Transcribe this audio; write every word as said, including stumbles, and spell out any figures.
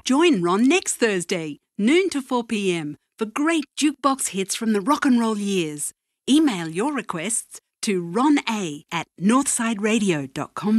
Join Ron next Thursday, noon to four p m, for great jukebox hits from the rock and roll years. Email your requests to rona at northsideradio dot com.